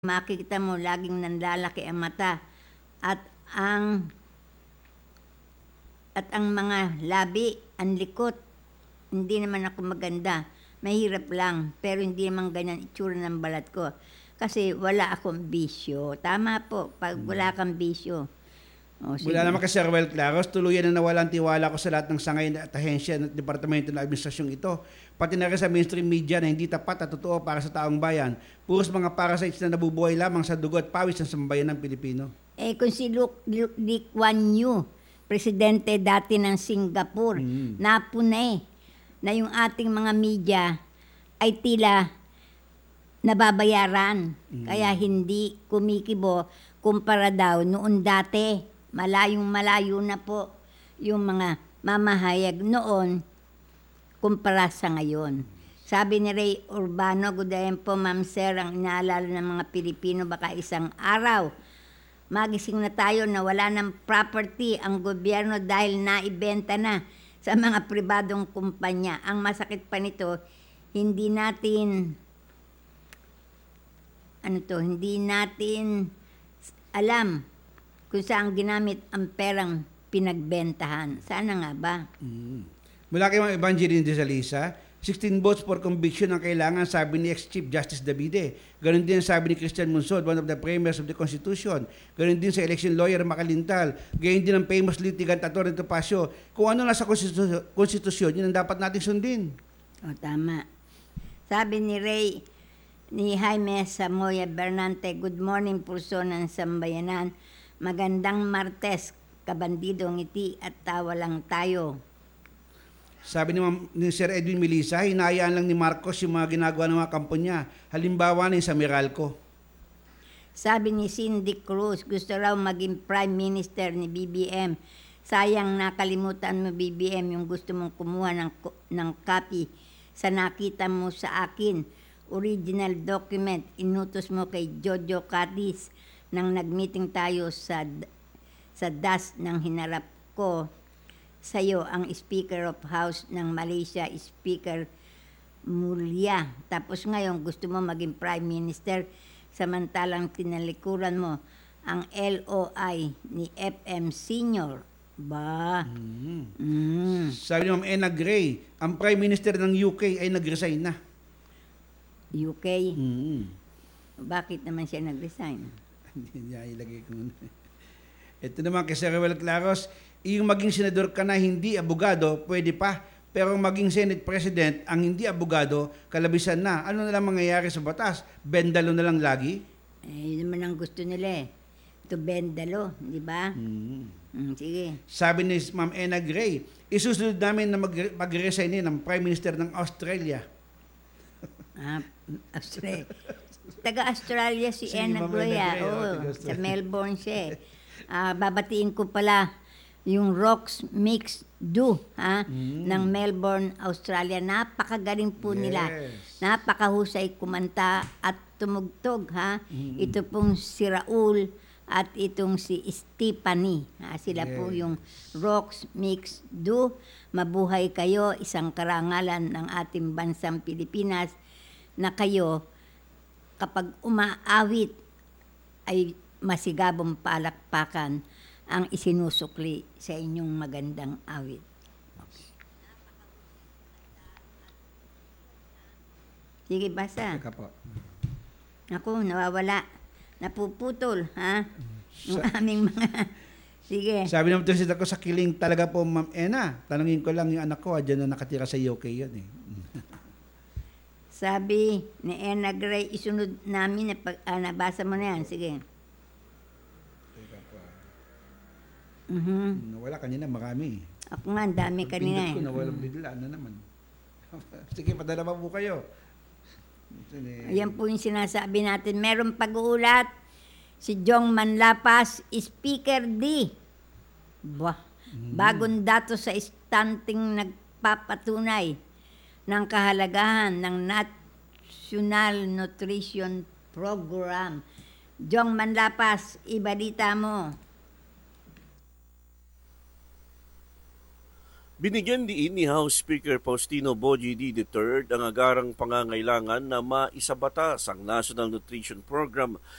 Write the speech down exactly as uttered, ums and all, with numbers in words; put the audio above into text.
makikita mo laging nanlalaki ang mata at ang at ang mga labi, ang likot. Hindi naman ako maganda. Mahirap lang, pero hindi naman ganyan itsura ng balat ko. Kasi wala akong bisyo. Tama po, pag wala kang bisyo. O, sige. Mula naman kay Sir Well Claros, tuluyan na nawalan tiwala ko sa lahat ng sangay at ahensya ng Departamento ng Administrasyong ito, pati na rin sa mainstream media na hindi tapat at totoo para sa taong bayan. Puros mga parasites na nabubuhay lamang sa dugo at pawis ng sambayan ng Pilipino. Eh kung si Luke, Luke Lee Kuan Yew, presidente dati ng Singapore, Mm. napunay na yung ating mga media ay tila nababayaran. Kaya hindi kumikibo kumpara daw noon dati. Malayong malayo na po yung mga mamahayag noon kumpara sa ngayon. Sabi ni Ray Urbano, good day po ma'am sir, ang inaalala ng mga Pilipino baka isang araw magising na tayo na wala ng property ang gobyerno dahil naibenta na sa mga pribadong kumpanya. Ang masakit pa nito, hindi natin ano to, hindi natin alam kung saan ginamit ang perang pinagbentahan. Sana nga ba? Mm. Mula kay Ma'am Evangeline de Salisa, sixteen votes for conviction ang kailangan, sabi ni ex-Chief Justice Davide. Ganon din ang sabi ni Christian Munsod, one of the framers of the Constitution. Ganon din sa election lawyer Makalintal. Gayon din ang famous litigant Atty. Topacio. Kung ano nasa konstitusyon, konstitusyon, yun ang dapat natin sundin. O, tama. Sabi ni Ray, ni Jaime Samoya Bernante, good morning pulso ng sambayanan. Magandang Martes, kabandido, ngiti at tawa lang tayo. Sabi ni, Ma'am- ni Sir Edwin Melisa, hinayaan lang ni Marcos yung mga ginagawa ng mga kampo niya. Halimbawa na yung sa Meralco. Sabi ni Cindy Cruz, gusto raw maging Prime Minister ni B B M. Sayang nakalimutan mo B B M yung gusto mong kumuha ng, ko- ng copy sa nakita mo sa akin. Original document, inutos mo kay Jojo Cadiz nang nagmeeting tayo sa sa D A S nang hinarap ko sa'yo ang Speaker of House ng Malaysia, Speaker Mulya. Tapos ngayon gusto mo maging Prime Minister samantalang tinalikuran mo ang L O I ni F M Senior. Ba? Mm. Mm. Sabi ni Ma'am Ena Gray, ang Prime Minister ng U K ay nag-resign na. U K? Mm. Bakit naman siya nag-resign? Hindi niya ilagay ko muna. Ito naman kay Sir Well Claros, yung maging senador ka na hindi abogado, pwede pa. Pero maging Senate President, ang hindi abogado, kalabisan na. Ano na lang mangyayari sa batas? Bendalo na lang lagi? Eh, yun naman ang gusto nila eh. To bendalo, di ba? Mm. Mm, sige. Sabi ni Ma'am Ena Gray, isusunod namin na mag- mag-resign ng Prime Minister ng Australia. Ah, Australia. Taga-Australia si Si Ena Ma'am Gray. Ena ah. Gray, oh, Oo, taga-Australia. sa Melbourne siya eh. Ah, babatiin ko pala yung Rocks Mix Do ha, Mm. ng Melbourne, Australia. Napakagaling po nila. Yes. Napakahusay kumanta at tumugtog. Ha? Mm. Ito pong si Raul at itong si Stephanie. Ha? Sila po Yes. yung Rocks Mix Do. Mabuhay kayo, isang karangalan ng ating bansang Pilipinas na kayo kapag umaawit ay masigabong palakpakan ang isinusukli sa inyong magandang awit. Sige, basa. Teka po. Ako, nawawala. Napuputol, ha? Yung Sa- aming mga... Sige. Sabi naman ito ko sa kiling talaga po, Ma'am Ena. Tanungin ko lang yung anak ko, dyan na nakatira sa U K yun eh. Sabi ni Ena Gray, isunod namin, na pag, ah, nabasa mo na yan. Sige. Teka po. Mhm. Nawala kanina, marami. Ako nga, ang dami Ang kanina pindot ko, eh. nawala bigla na naman. Sige, padala pa po kayo. Sige. Ayan po yung sinasabi natin. Meron pag-uulat. Si Jong Manlapas, Speaker D. Bah, bagong dato sa istanting nagpapatunay ng kahalagahan ng National Nutrition Program. Jong Manlapas, ibalita mo. Binigyan diin ni House Speaker Faustino Boji D. the third ang agarang pangangailangan na maisabatas ang National Nutrition Program